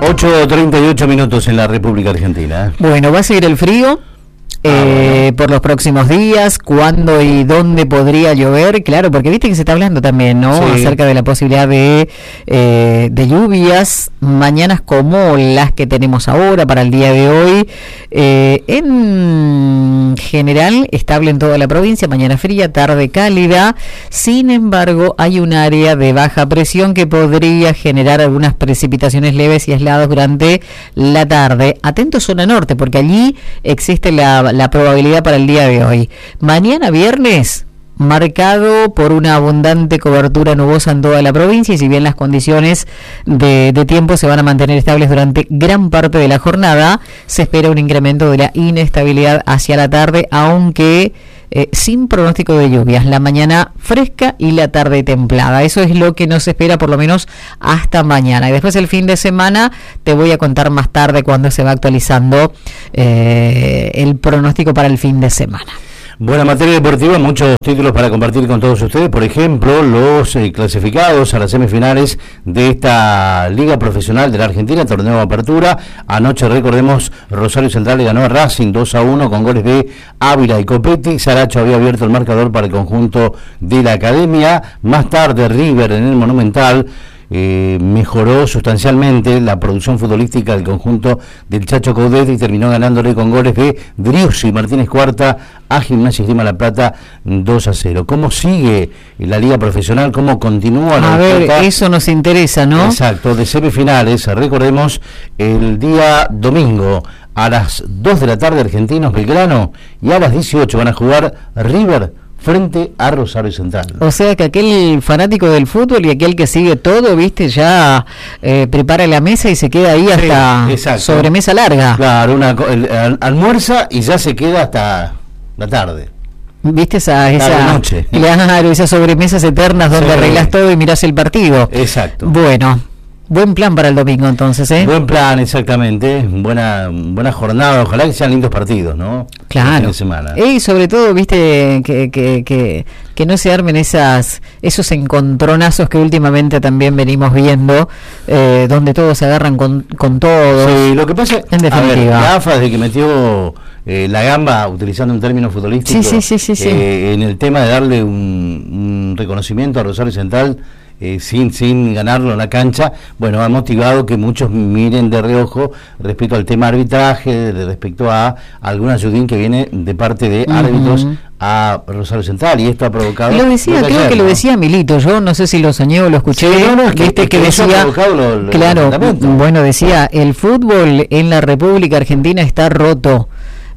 8:38 en la República Argentina. Bueno, va a seguir el frío. Por los próximos días, cuándo y dónde podría llover, claro, porque viste que se está hablando también, ¿no? Sí. Acerca de la posibilidad de lluvias, mañanas como las que tenemos ahora para el día de hoy. En general, estable en toda la provincia, mañana fría, tarde cálida. Sin embargo, hay un área de baja presión que podría generar algunas precipitaciones leves y aisladas durante la tarde. Atento zona norte, porque allí existe la probabilidad para el día de hoy. Mañana viernes, marcado por una abundante cobertura nubosa en toda la provincia, y si bien las condiciones de tiempo se van a mantener estables durante gran parte de la jornada, se espera un incremento de la inestabilidad hacia la tarde, aunque sin pronóstico de lluvias. La mañana fresca y la tarde templada. Eso es lo que nos espera por lo menos hasta mañana. Y después el fin de semana te voy a contar más tarde cuando se va actualizando el pronóstico para el fin de semana. Buena materia deportiva, muchos títulos para compartir con todos ustedes. Por ejemplo, los clasificados a las semifinales de esta Liga Profesional de la Argentina, torneo de apertura. Anoche, recordemos, Rosario Central le ganó a Racing 2-1 con goles de Ávila y Copetti. Saracho había abierto el marcador para el conjunto de la Academia. Más tarde, River en el Monumental mejoró sustancialmente la producción futbolística del conjunto del Chacho Coudet y terminó ganándole con goles de Driussi y Martínez Cuarta a Gimnasia y Esgrima La Plata 2-0. ¿Cómo sigue la Liga Profesional? ¿Cómo continúa la disputa? Eso nos interesa, ¿no? Exacto, de semifinales. Recordemos, el día domingo a las 2 de la tarde Argentinos Belgrano, y a las 18 van a jugar River frente a Rosario Central. O sea que aquel fanático del fútbol y aquel que sigue todo, viste, ya prepara la mesa y se queda ahí hasta sobremesa larga. Claro, almuerza y ya se queda hasta la tarde. ¿Viste esa noche? Claro, esas sobremesas eternas donde arreglas todo y mirás el partido. Exacto. Bueno, buen plan para el domingo entonces, ¿eh? Buen plan, exactamente. Buena jornada. Ojalá que sean lindos partidos, ¿no? Claro. Semana. Y sobre todo, viste, que no se armen esos encontronazos que últimamente también venimos viendo, donde todos se agarran con todo. Sí, lo que pasa, en definitiva, la AFA, desde que metió la gamba, utilizando un término futbolístico, sí. En el tema de darle un reconocimiento a Rosario Central, sin ganarlo en la cancha, bueno, ha motivado que muchos miren de reojo respecto al tema arbitraje, respecto a algún ayudín que viene de parte de árbitros a Rosario Central, y esto ha provocado... Lo decía, creo que lo decía Milito, yo no sé si lo soñé o lo escuché, que decía, claro, bueno, decía, el fútbol en la República Argentina está roto.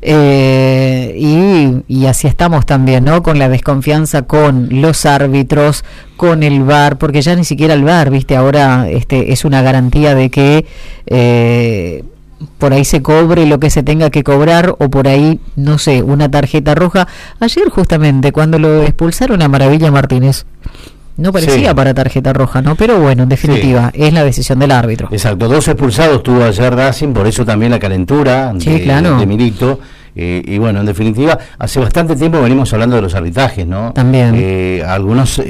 Y así estamos también, ¿no? Con la desconfianza con los árbitros, con el VAR, porque ya ni siquiera el VAR, viste, ahora es una garantía de que por ahí se cobre lo que se tenga que cobrar, o por ahí, no sé, una tarjeta roja. Ayer justamente cuando lo expulsaron a Maravilla Martínez, no parecía para tarjeta roja, ¿no? Pero bueno, en definitiva, es la decisión del árbitro. Exacto, 2 expulsados tuvo ayer Racing, por eso también la calentura de Milito. Y bueno, en definitiva, hace bastante tiempo venimos hablando de los arbitrajes, ¿no? También. Algunos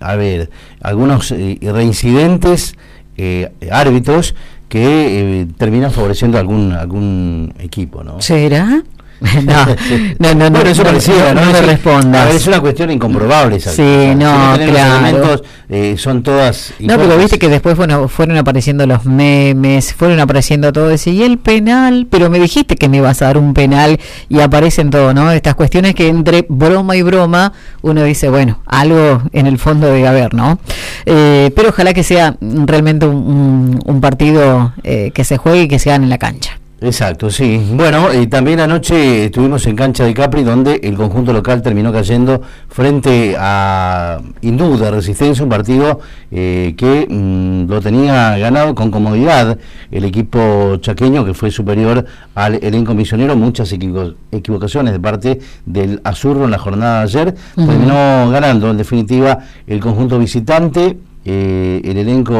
reincidentes árbitros que terminan favoreciendo algún equipo, ¿no? ¿Será? No, bueno, eso parecía, no me respondas. A ver, es una cuestión incomprobable. Sí, no, claro. Son todas... No, pero viste que después fueron apareciendo los memes, fueron apareciendo todo eso, y el penal, pero me dijiste que me ibas a dar un penal, y aparecen todo, ¿no? Estas cuestiones que entre broma y broma uno dice, bueno, algo en el fondo debe haber, ¿no? Pero ojalá que sea realmente un partido que se juegue y que se gane en la cancha. Exacto, sí. Bueno, también anoche estuvimos en cancha de Capri, donde el conjunto local terminó cayendo frente a Hindú de Resistencia, un partido que lo tenía ganado con comodidad el equipo chaqueño, que fue superior al elenco misionero. Muchas equivocaciones de parte del Azurro en la jornada de ayer. Terminó ganando, en definitiva, el conjunto visitante. El elenco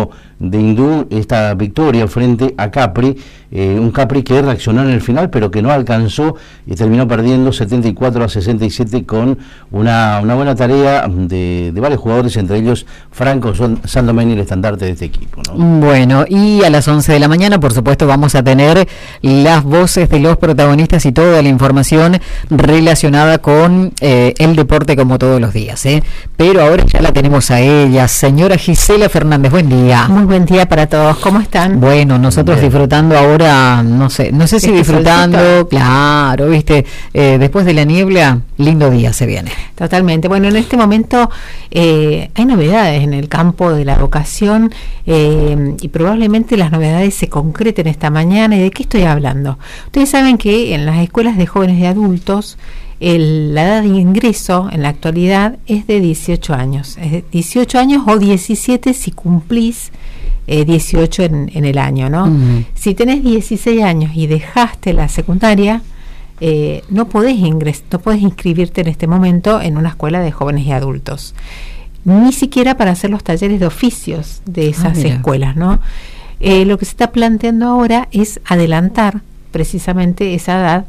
de Hindú esta victoria frente a Capri, un Capri que reaccionó en el final pero que no alcanzó y terminó perdiendo 74-67 con una buena tarea de varios jugadores, entre ellos Franco Sandomeni, el estandarte de este equipo, ¿no? Bueno, y a las 11 de la mañana, por supuesto, vamos a tener las voces de los protagonistas y toda la información relacionada con el deporte como todos los días, pero ahora ya la tenemos a ella, señora Gisela Fernández, buen día. Muy buen día para todos, ¿cómo están? Bueno, nosotros disfrutando ahora, no sé si disfrutando, solcito. Claro, viste, después de la niebla, lindo día se viene. Totalmente, bueno, en este momento hay novedades en el campo de la educación y probablemente las novedades se concreten esta mañana. ¿Y de qué estoy hablando? Ustedes saben que en las escuelas de jóvenes y adultos la edad de ingreso en la actualidad es de 18 años. Es de 18 años o 17 si cumplís 18 en el año, ¿no? Uh-huh. Si tenés 16 años y dejaste la secundaria, no podés inscribirte en este momento en una escuela de jóvenes y adultos, ni siquiera para hacer los talleres de oficios de esas escuelas, ¿no? Lo que se está planteando ahora es adelantar precisamente esa edad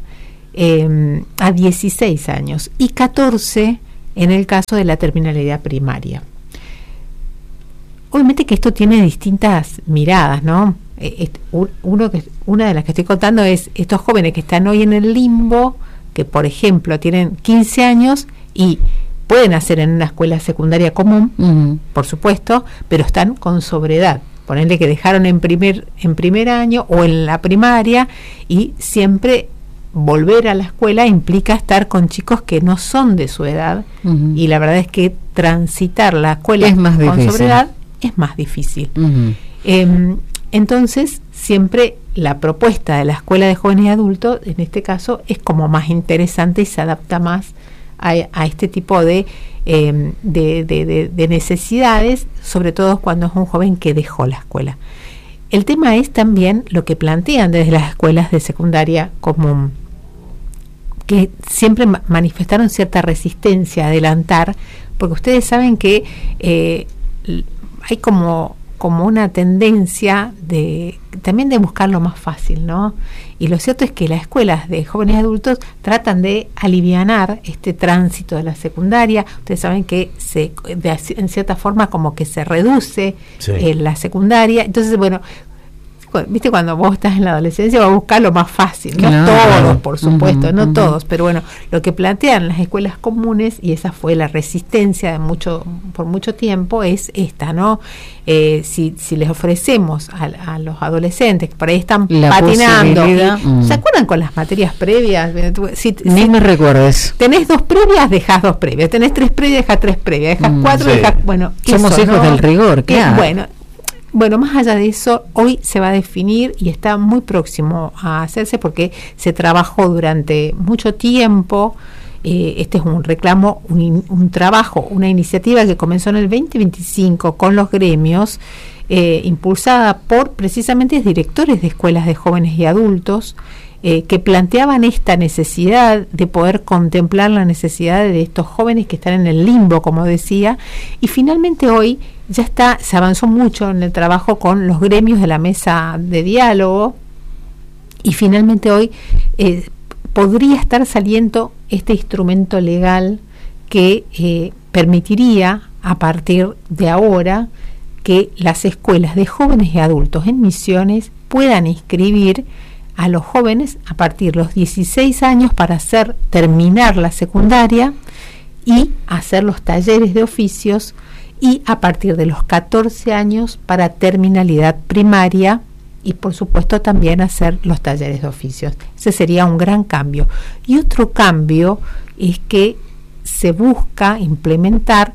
a 16 años y 14 en el caso de la terminalidad primaria. Obviamente que esto tiene distintas miradas, ¿no? Una de las que estoy contando es estos jóvenes que están hoy en el limbo, que por ejemplo tienen 15 años y pueden hacer en una escuela secundaria común, uh-huh, por supuesto, pero están con sobredad. Ponerle que dejaron en primer año o en la primaria, y siempre volver a la escuela implica estar con chicos que no son de su edad, uh-huh, y la verdad es que transitar la escuela con sobredad es más difícil. Uh-huh. Entonces, siempre la propuesta de la escuela de jóvenes y adultos, en este caso, es como más interesante y se adapta más a este tipo de necesidades, sobre todo cuando es un joven que dejó la escuela. El tema es también lo que plantean desde las escuelas de secundaria común, que siempre manifestaron cierta resistencia a adelantar, porque ustedes saben que hay como una tendencia también de buscar lo más fácil, ¿no? Y lo cierto es que las escuelas de jóvenes y adultos tratan de alivianar este tránsito de la secundaria. Ustedes saben que en cierta forma como que se reduce la secundaria. Entonces, bueno, viste, cuando vos estás en la adolescencia vas a buscar lo más fácil, no todos, por supuesto, no todos, pero bueno, lo que plantean las escuelas comunes, y esa fue la resistencia por mucho tiempo, es esta, ¿no? Si les ofrecemos a los adolescentes que por ahí están patinando, ¿se acuerdan con las materias previas? Ni me recuerdes. Tenés 2 previas, dejás 2 previas, tenés 3 previas, dejás 3 previas, dejás 4, dejás, bueno, somos eso, hijos, ¿no?, del rigor, claro. Bueno, más allá de eso, hoy se va a definir y está muy próximo a hacerse porque se trabajó durante mucho tiempo. Este es un reclamo, un trabajo, una iniciativa que comenzó en el 2025 con los gremios, impulsada por precisamente directores de escuelas de jóvenes y adultos, que planteaban esta necesidad de poder contemplar la necesidad de estos jóvenes que están en el limbo, como decía, y finalmente hoy se avanzó mucho en el trabajo con los gremios de la mesa de diálogo, y finalmente hoy podría estar saliendo este instrumento legal que permitiría a partir de ahora que las escuelas de jóvenes y adultos en Misiones puedan inscribir a los jóvenes a partir de los 16 años para terminar la secundaria y hacer los talleres de oficios, y a partir de los 14 años para terminalidad primaria, y por supuesto también hacer los talleres de oficios. Ese sería un gran cambio. Y otro cambio es que se busca implementar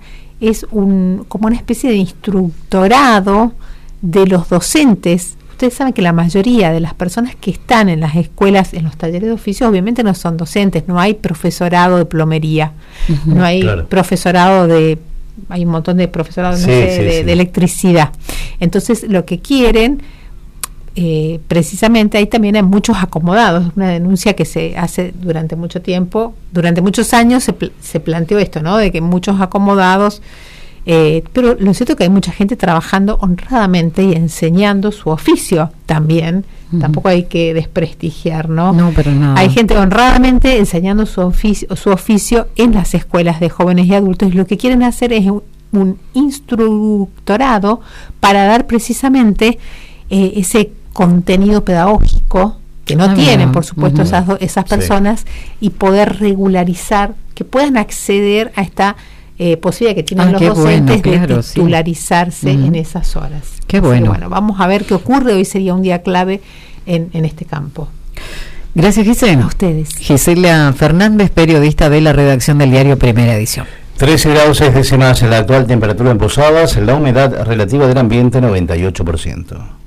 como una especie de instructorado de los docentes. Ustedes saben que la mayoría de las personas que están en las escuelas, en los talleres de oficios, obviamente no son docentes, no hay profesorado de plomería, uh-huh, no hay profesorado hay un montón de profesorado de electricidad. Entonces, lo que quieren, precisamente, ahí también hay muchos acomodados. Una denuncia que se hace durante mucho tiempo, durante muchos años se planteó esto, ¿no? De que muchos acomodados Pero lo cierto es que hay mucha gente trabajando honradamente y enseñando su oficio también. Tampoco hay que desprestigiar, ¿no? No, pero nada. Hay gente honradamente enseñando su oficio en las escuelas de jóvenes y adultos, y lo que quieren hacer es un instructorado para dar precisamente ese contenido pedagógico que no tienen, por supuesto, esas personas, y poder regularizar, que puedan acceder a esta posibilidad que tienen los docentes de titularizarse en esas horas. Qué bueno. Bueno, vamos a ver qué ocurre. Hoy sería un día clave en este campo. Gracias, Gisela. A ustedes. Gisela Fernández, periodista de la redacción del diario Primera Edición. 13 grados 6 décimas en la actual temperatura en Posadas, la humedad relativa del ambiente 98%.